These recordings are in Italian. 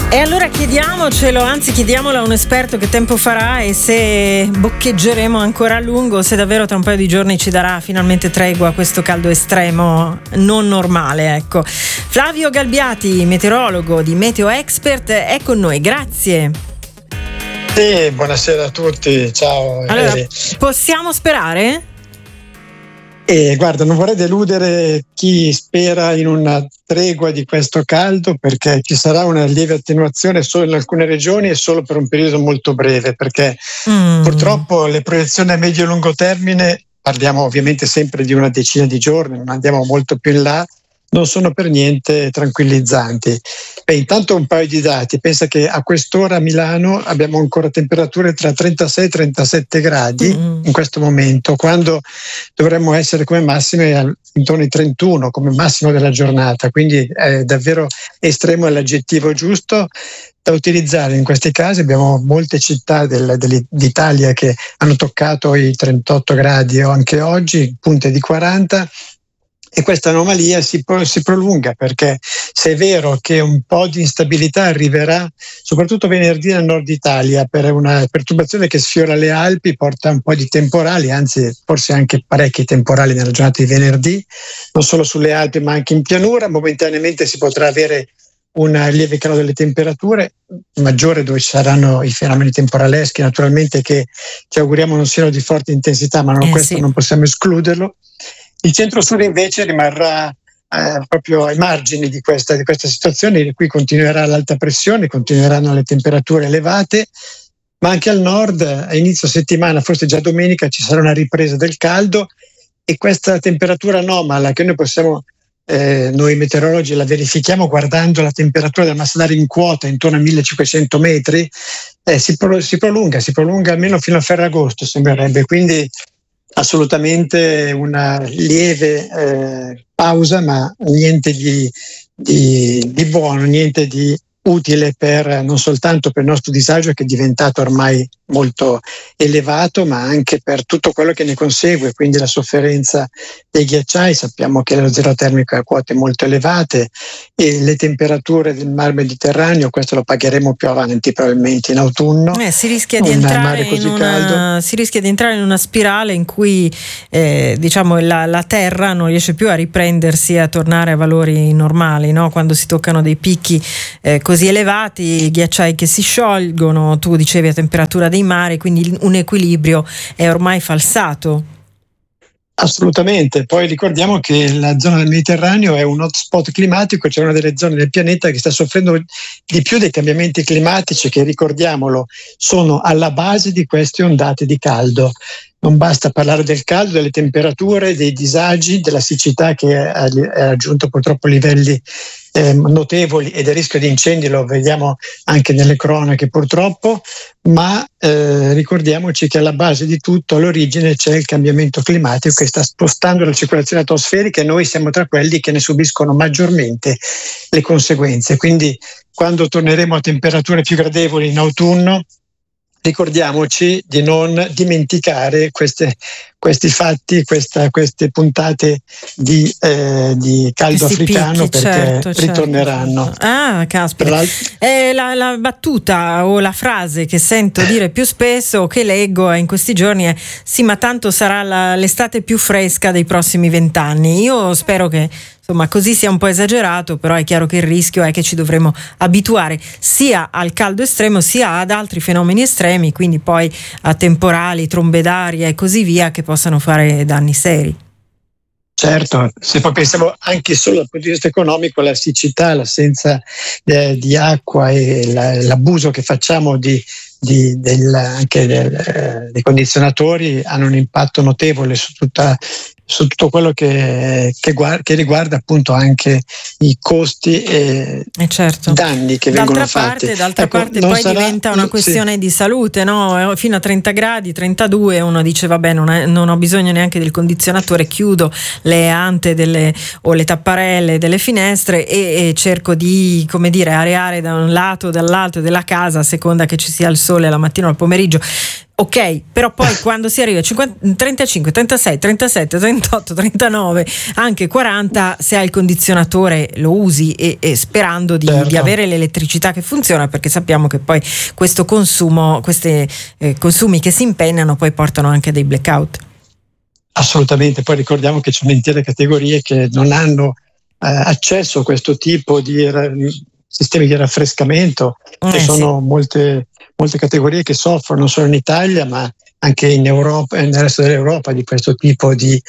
E allora chiediamocelo, anzi chiediamolo a un esperto che tempo farà e se boccheggeremo ancora a lungo, se davvero tra un paio di giorni ci darà finalmente tregua questo caldo estremo non normale, ecco. Flavio Galbiati, meteorologo di Meteo Expert, è con noi, grazie. Sì, buonasera a tutti, ciao. Allora, possiamo sperare? Guarda, non vorrei deludere chi spera in una tregua di questo caldo, perché ci sarà una lieve attenuazione solo in alcune regioni e solo per un periodo molto breve, perché purtroppo le proiezioni a medio e lungo termine, parliamo ovviamente sempre di una decina di giorni, non andiamo molto più in là, non sono per niente tranquillizzanti. Intanto un paio di dati: pensa che a quest'ora a Milano abbiamo ancora temperature tra 36 e 37 gradi in questo momento, quando dovremmo essere come massime intorno ai 31 come massimo della giornata, quindi è davvero estremo, è l'aggettivo giusto da utilizzare in questi casi. Abbiamo molte città d'Italia che hanno toccato i 38 gradi o anche oggi, punte di 40. E questa anomalia si prolunga, perché se è vero che un po' di instabilità arriverà soprattutto venerdì nel nord Italia per una perturbazione che sfiora le Alpi, porta un po' di temporali, anzi forse anche parecchi temporali nella giornata di venerdì, non solo sulle Alpi ma anche in pianura. Momentaneamente si potrà avere un lieve calo delle temperature, maggiore dove ci saranno i fenomeni temporaleschi, naturalmente, che ci auguriamo non siano di forte intensità, ma questo sì, non possiamo escluderlo. Il centro-sud invece rimarrà proprio ai margini di questa situazione. Qui continuerà l'alta pressione, continueranno le temperature elevate, ma anche al nord a inizio settimana, forse già domenica, ci sarà una ripresa del caldo, e questa temperatura anomala che noi possiamo, noi meteorologi la verifichiamo guardando la temperatura della massa d'aria in quota intorno a 1500 metri, si prolunga almeno fino a Ferragosto, sembrerebbe. Quindi assolutamente una lieve pausa, ma niente di buono, niente di utile non soltanto per il nostro disagio, che è diventato ormai molto elevato, ma anche per tutto quello che ne consegue, quindi la sofferenza dei ghiacciai. Sappiamo che lo zero termico è a quote molto elevate, e le temperature del mar Mediterraneo, questo lo pagheremo più avanti, probabilmente in autunno. Si rischia di entrare in una spirale in cui la terra non riesce più a riprendersi e a tornare a valori normali, no? Quando si toccano dei picchi così elevati, ghiacciai che si sciolgono, tu dicevi a temperatura dei mari, quindi un equilibrio è ormai falsato. Assolutamente. Poi ricordiamo che la zona del Mediterraneo è un hotspot climatico, cioè una delle zone del pianeta che sta soffrendo di più dei cambiamenti climatici, che, ricordiamolo, sono alla base di queste ondate di caldo. Non basta parlare del caldo, delle temperature, dei disagi, della siccità che ha raggiunto purtroppo livelli notevoli, e del rischio di incendi lo vediamo anche nelle cronache, purtroppo, ma ricordiamoci che alla base di tutto, all'origine, c'è il cambiamento climatico che sta spostando la circolazione atmosferica, e noi siamo tra quelli che ne subiscono maggiormente le conseguenze. Quindi quando torneremo a temperature più gradevoli in autunno, ricordiamoci di non dimenticare questi fatti, queste puntate di caldo africano, picchi, perché certo, ritorneranno. Ah, caspita. La battuta o la frase che sento dire più spesso, che leggo in questi giorni, è: sì, ma tanto sarà l'estate più fresca dei prossimi 20 anni. Io spero che così sia un po' esagerato, però è chiaro che il rischio è che ci dovremo abituare sia al caldo estremo sia ad altri fenomeni estremi, quindi poi a temporali, trombe d'aria e così via, che possano fare danni seri. Certo, se poi pensiamo anche solo dal punto di vista economico, la siccità, l'assenza di acqua e l'abuso che facciamo dei condizionatori hanno un impatto notevole su tutto quello che riguarda appunto anche i costi e certo, danni che vengono fatti. D'altra parte poi diventa una questione di salute, no? Fino a 30 gradi, 32, uno dice vabbè, non ho bisogno neanche del condizionatore, chiudo le ante o le tapparelle delle finestre e cerco di, areare da un lato o dall'altro della casa, a seconda che ci sia il sole la mattina o al pomeriggio. Ok, però poi quando si arriva a 35, 36, 37, 38, 39, anche 40, se hai il condizionatore lo usi e sperando di avere l'elettricità che funziona, perché sappiamo che poi questo consumo, questi consumi che si impennano poi portano anche dei blackout. Assolutamente, poi ricordiamo che ci sono intere categorie che non hanno accesso a questo tipo di sistemi di raffrescamento, ci sono molte categorie che soffrono non solo in Italia ma anche in Europa e nel resto dell'Europa di questo tipo di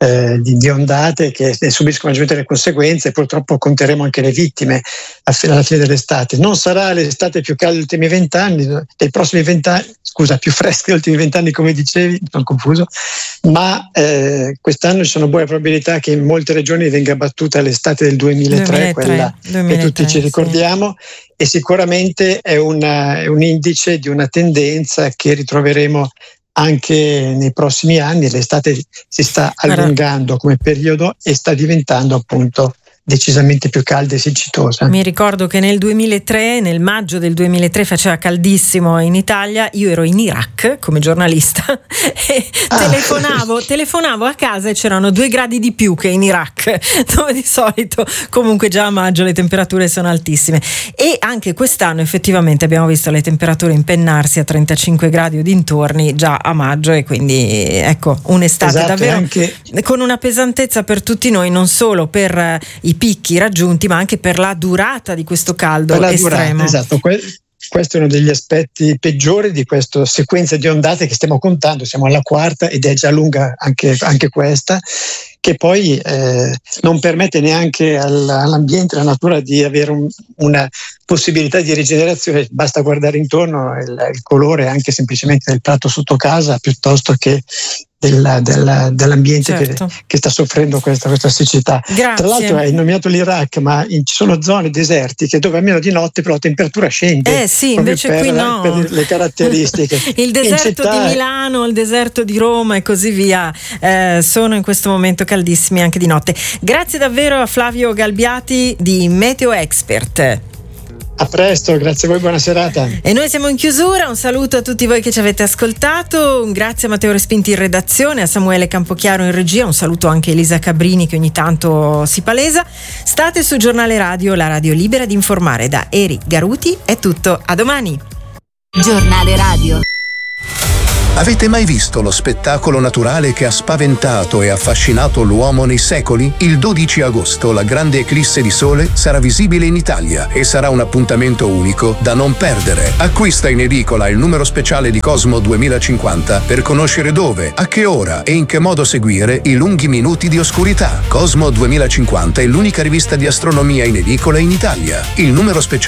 ondate che ne subiscono maggiormente le conseguenze, e purtroppo conteremo anche le vittime alla fine dell'estate. Non sarà l'estate più calda degli ultimi 20 anni, dei prossimi 20 anni, più fresca degli ultimi 20 anni come dicevi, sono confuso, ma quest'anno ci sono buone probabilità che in molte regioni venga battuta l'estate del 2003, quella che tutti ci ricordiamo, sì. E sicuramente è un indice di una tendenza che ritroveremo anche nei prossimi anni. L'estate si sta allungando come periodo e sta diventando appunto decisamente più calda e siccitosa. Mi ricordo che nel maggio del 2003 faceva caldissimo in Italia, io ero in Iraq come giornalista e telefonavo a casa e c'erano 2 gradi di più che in Iraq, dove di solito comunque già a maggio le temperature sono altissime. E anche quest'anno effettivamente abbiamo visto le temperature impennarsi a 35 gradi o dintorni già a maggio, e quindi ecco un'estate davvero anche con una pesantezza per tutti noi, non solo per i picchi raggiunti ma anche per la durata di questo caldo estremo. Esatto, questo è uno degli aspetti peggiori di questa sequenza di ondate che stiamo contando. Siamo alla 4ª ed è già lunga anche questa, che poi non permette neanche all'ambiente, alla natura di avere una possibilità di rigenerazione. Basta guardare intorno il colore anche semplicemente del prato sotto casa piuttosto che dell'ambiente, certo, che sta soffrendo questa siccità. Grazie. Tra l'altro hai nominato l'Iraq, ma ci sono zone desertiche dove almeno di notte però la temperatura scende. Sì, invece qui no. Per le caratteristiche. Il deserto di Milano, il deserto di Roma e così via sono in questo momento caldissimi anche di notte. Grazie davvero a Flavio Galbiati di Meteo Expert. A presto, grazie a voi, buona serata. E noi siamo in chiusura, un saluto a tutti voi che ci avete ascoltato, un grazie a Matteo Respinti in redazione, a Samuele Campochiaro in regia, un saluto anche a Elisa Cabrini che ogni tanto si palesa. State su Giornale Radio, la radio libera di informare. Da Eri Garuti è tutto, a domani. Giornale Radio. Avete mai visto lo spettacolo naturale che ha spaventato e affascinato l'uomo nei secoli? Il 12 agosto la grande eclisse di sole sarà visibile in Italia e sarà un appuntamento unico da non perdere. Acquista in edicola il numero speciale di Cosmo 2050 per conoscere dove, a che ora e in che modo seguire i lunghi minuti di oscurità. Cosmo 2050 è l'unica rivista di astronomia in edicola in Italia. Il numero speciale